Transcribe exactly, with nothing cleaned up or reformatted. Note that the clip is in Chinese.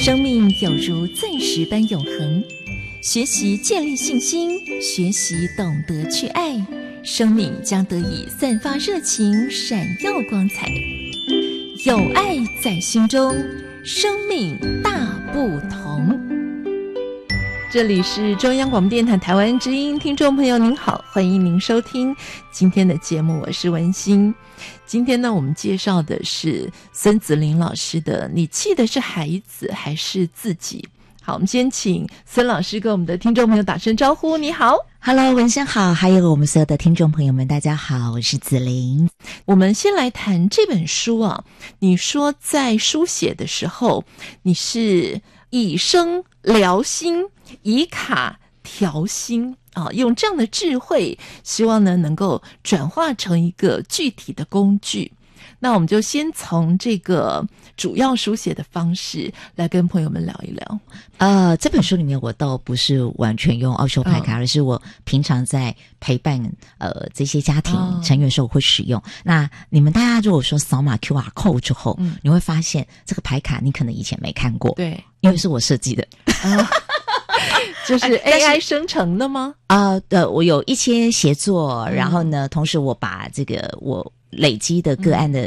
生命有如钻石般永恒。学习建立信心，学习懂得去爱，生命将得以散发热情，闪耀光彩。有爱在心中，生命大不同。这里是中央广播电台台湾之音，听众朋友您好，欢迎您收听今天的节目，我是文心。今天呢，我们介绍的是孙子林老师的《你气的是孩子还是自己》。好，我们先请孙老师跟我们的听众朋友打声招呼。你好。 Hello， 文生好，还有我们所有的听众朋友们，大家好，我是子琳。 我们先来谈这本书啊，你说在书写的时候，你是以声疗心，以卡调心啊，用这样的智慧，希望呢能够转化成一个具体的工具。那我们就先从这个主要书写的方式来跟朋友们聊一聊。 呃，这本书里面我倒不是完全用奥修牌卡，哦、而是我平常在陪伴呃这些家庭成员的时候会使用。哦、那你们大家如果说扫码 Q R code 之后，嗯，你会发现这个牌卡你可能以前没看过， 对， 因为是我设计的。哦就是 A I 生成的吗？ 啊、呃，呃，我有一些协作，然后呢，同时我把这个我累积的个案的